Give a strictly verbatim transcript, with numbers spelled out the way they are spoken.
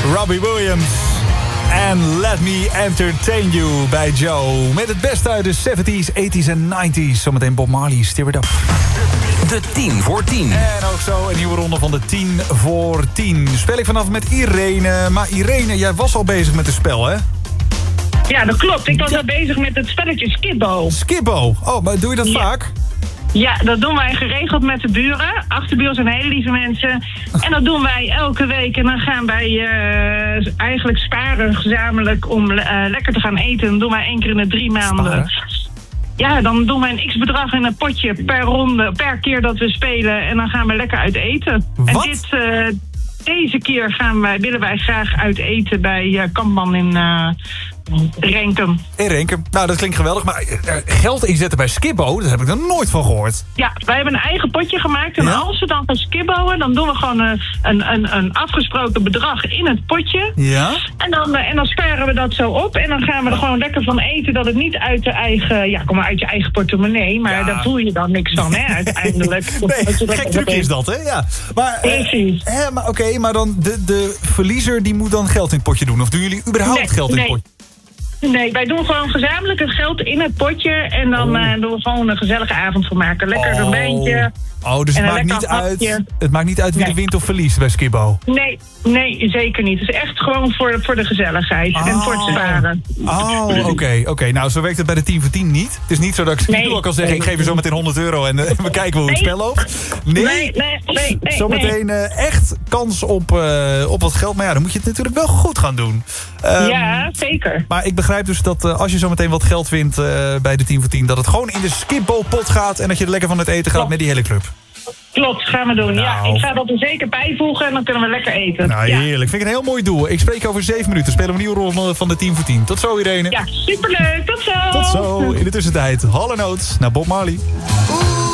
Robbie Williams. En Let Me Entertain You bij Joe. Met het beste uit de zeventies, tachtiger en negentiger. Zometeen Bob Marley, Stir It Up. De tien voor tien. En ook zo een nieuwe ronde van de tien voor tien. Speel ik vanaf met Irene. Maar Irene, jij was al bezig met het spel, hè? Ja, dat klopt. Ik was al bezig met het spelletje Skibbo. Skibbo? Oh, maar doe je dat ja. vaak? Ja, dat doen wij geregeld met de buren. Achterburen zijn hele lieve mensen. En dat doen wij elke week. En dan gaan wij uh, eigenlijk sparen gezamenlijk om uh, lekker te gaan eten. Dat doen wij één keer in de drie maanden. Sparen? Ja, dan doen wij een x-bedrag in een potje per ronde, per keer dat we spelen. En dan gaan we lekker uit eten. Wat? En dit, uh, deze keer gaan wij, willen wij graag uit eten bij uh, Kampman in uh, Renkum. In Renkum. Nou, dat klinkt geweldig. Maar uh, geld inzetten bij Skibbo, daar heb ik er nooit van gehoord. Ja, wij hebben een eigen potje gemaakt. En ja? als we dan gaan skibboen, dan doen we gewoon een, een, een, een afgesproken bedrag in het potje. Ja? En dan, en dan sparen we dat zo op. En dan gaan we er gewoon lekker van eten dat het niet uit de eigen... Ja, kom maar uit je eigen portemonnee. Maar ja. Daar voel je dan niks van, hè, uiteindelijk. Nee, gek trucje is dat, hè? Ja. Maar, Precies. Uh, maar Oké, okay, maar dan de, de verliezer die moet dan geld in het potje doen? Of doen jullie überhaupt nee, geld in nee. het potje? Nee, wij doen gewoon gezamenlijk het geld in het potje. En dan oh. uh, doen we gewoon een gezellige avond van maken. Lekker oh. een wijntje. Oh, dus het maakt, niet uit, het maakt niet uit wie nee. de wint of verliest bij Skibbo? Nee, nee, zeker niet. Het is echt gewoon voor, voor de gezelligheid oh. en voor het sparen. Oh, oké. Okay, okay. Nou, zo werkt het bij de tien voor tien niet. Het is niet zo dat ik nee. nu al kan zeggen, ik geef je zo meteen honderd euro en uh, we kijken hoe nee. het spel loopt. Nee, nee, nee, nee, nee zometeen uh, echt kans op, uh, op wat geld. Maar ja, dan moet je het natuurlijk wel goed gaan doen. Um, ja, zeker. Maar ik begrijp dus dat uh, als je zometeen wat geld wint uh, bij de tien voor tien... dat het gewoon in de Skibbo-pot gaat en dat je er lekker van het eten gaat oh. met die hele club. Klopt, gaan we doen. Nou. Ja, ik ga dat er zeker bijvoegen en dan kunnen we lekker eten. Nou, ja. heerlijk. Vind ik een heel mooi doel. Ik spreek over zeven minuten. Spelen we een nieuwe rol van de tien voor tien. Tot zo, Irene. Ja, superleuk. Tot zo. Tot zo. In de tussentijd, Hall and Oates naar Bob Marley. Oeh.